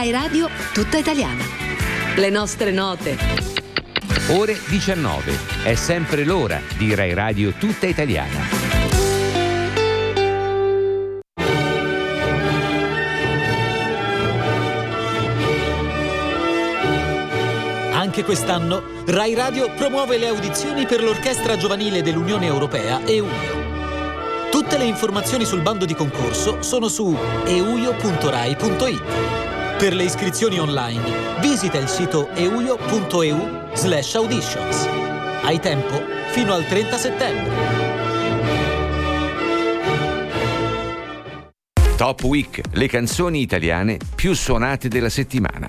Rai Radio tutta italiana. Le nostre note. Ore 19. È sempre l'ora di Rai Radio tutta italiana. Anche quest'anno Rai Radio promuove le audizioni per l'Orchestra Giovanile dell'Unione Europea EUIO. Tutte le informazioni sul bando di concorso sono su euio.rai.it. Per le iscrizioni online visita il sito euio.eu/auditions. Hai tempo fino al 30 settembre. Top Week, le canzoni italiane più suonate della settimana.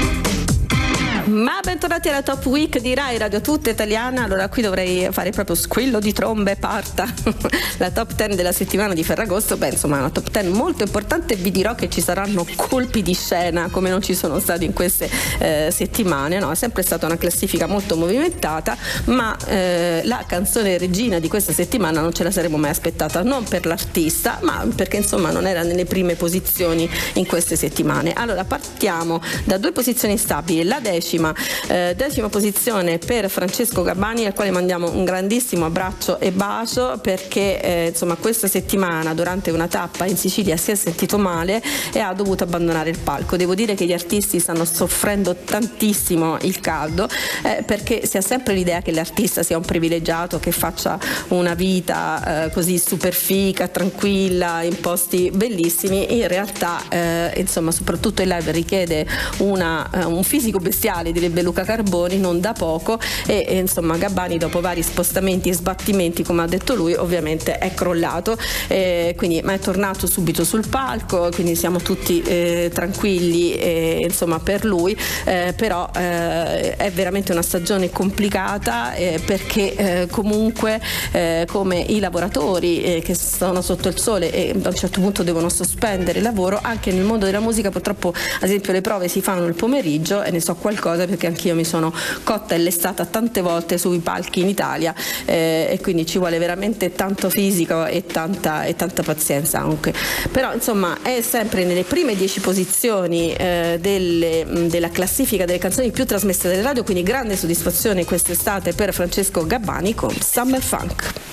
Ma bentornati alla Top Week di Rai Radio tutta italiana. Allora qui dovrei fare proprio squillo di trombe, parta la top 10 della settimana di Ferragosto. Beh, insomma, una top 10 molto importante. Vi dirò che ci saranno colpi di scena come non ci sono stati in queste settimane, no? È sempre stata una classifica molto movimentata, ma la canzone regina di questa settimana non ce la saremmo mai aspettata, non per l'artista, ma perché insomma non era nelle prime posizioni in queste settimane. Allora partiamo da due posizioni stabili. La decima posizione per Francesco Gabbani, al quale mandiamo un grandissimo abbraccio e bacio, perché insomma questa settimana durante una tappa in Sicilia si è sentito male e ha dovuto abbandonare il palco. Devo dire che gli artisti stanno soffrendo tantissimo il caldo, perché si ha sempre l'idea che l'artista sia un privilegiato, che faccia una vita così super fica, tranquilla, in posti bellissimi. In realtà insomma soprattutto il live richiede un fisico bestiale, direbbe Luca Carboni, non da poco, e insomma Gabbani dopo vari spostamenti e sbattimenti, come ha detto lui, ovviamente è crollato, ma è tornato subito sul palco, quindi siamo tutti tranquilli insomma per lui, però è veramente una stagione complicata, perché comunque come i lavoratori che sono sotto il sole e a un certo punto devono sospendere il lavoro, anche nel mondo della musica purtroppo ad esempio le prove si fanno il pomeriggio, e ne so qualcosa perché anch'io mi sono cotta e lestata tante volte sui palchi in Italia, e quindi ci vuole veramente tanto fisico e tanta pazienza anche. Però insomma è sempre nelle prime 10 posizioni della classifica delle canzoni più trasmesse dalle radio, quindi grande soddisfazione quest'estate per Francesco Gabbani con Summer Funk.